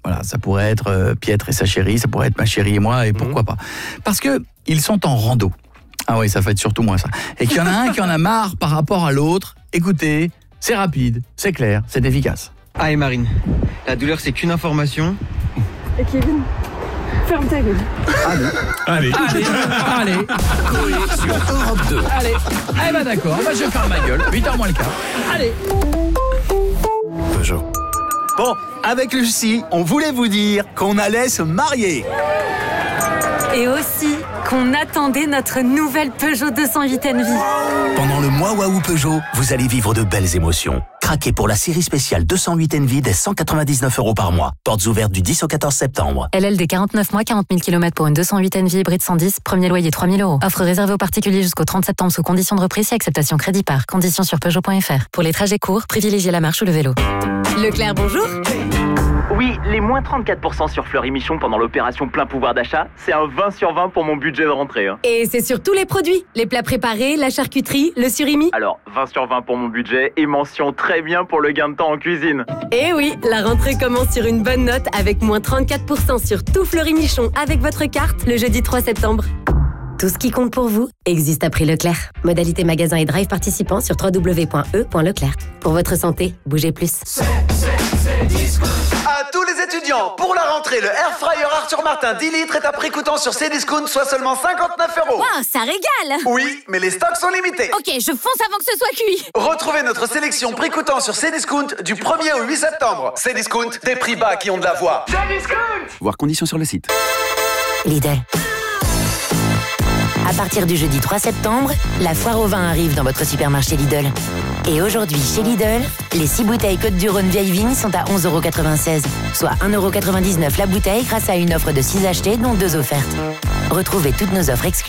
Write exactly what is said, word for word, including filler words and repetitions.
Voilà, ça pourrait être euh, Pietre et sa chérie, ça pourrait être ma chérie et moi, et pourquoi mmh. pas. Parce que ils sont en rando. Ah oui, ça fait surtout moi ça. Et qu'il y en a un qui en a marre par rapport à l'autre. Écoutez, c'est rapide, c'est clair, c'est efficace. Ah et Marine, la douleur c'est qu'une information. Et Kevin, ferme ta gueule. Allez, allez, allez, allez. Coé sur Europe deux. Allez, eh ben d'accord, bah je ferme ma gueule, huit heures moins le quart. Allez. Peugeot. Bon, avec Lucie, on voulait vous dire qu'on allait se marier. Et aussi qu'on attendait notre nouvelle Peugeot deux cent huit Envy. Pendant le mois Waouh Peugeot, vous allez vivre de belles émotions. Craquez pour la série spéciale deux cent huit Envy dès cent quatre-vingt-dix-neuf euros par mois. Portes ouvertes du dix au quatorze septembre. L L D quarante-neuf mois, quarante mille kilomètres pour une deux cent huit Envy hybride cent dix, premier loyer trois mille euros. Offre réservée aux particuliers jusqu'au trente septembre sous conditions de reprise et acceptation crédit par. Conditions sur Peugeot point F R. Pour les trajets courts, privilégiez la marche ou le vélo. Leclerc, bonjour. Oui, les moins trente-quatre pour cent sur Fleury Michon pendant l'opération plein pouvoir d'achat, c'est un vingt sur vingt pour mon budget de rentrée. Hein. Et c'est sur tous les produits, les plats préparés, la charcuterie, le surimi. Alors, vingt sur vingt pour mon budget et mention très bien pour le gain de temps en cuisine. Et oui, la rentrée commence sur une bonne note avec moins trente-quatre pour cent sur tout Fleury Michon avec votre carte le jeudi trois septembre. Tout ce qui compte pour vous existe à prix Leclerc. Modalité magasin et drive participants sur w w w point e point leclerc. Pour votre santé, bougez plus. C'est, c'est, c'est disco. À tous les étudiants, pour la rentrée, le Air Fryer Arthur Martin dix litres est à prix coûtant sur Cdiscount, soit seulement cinquante-neuf euros. Wow, ça régale. Oui, mais les stocks sont limités. Ok, je fonce avant que ce soit cuit. Retrouvez notre sélection prix coûtant sur Cdiscount du premier au huit septembre. Cdiscount, des prix bas qui ont de la voix. Cdiscount. Voir conditions sur le site. Lidl. À partir du jeudi trois septembre, la foire au vin arrive dans votre supermarché Lidl. Et aujourd'hui, chez Lidl, les six bouteilles Côte-du-Rhône vieille vigne sont à onze euros quatre-vingt-seize, soit un euro quatre-vingt-dix-neuf la bouteille grâce à une offre de six achetés, dont deux offertes. Retrouvez toutes nos offres exclusives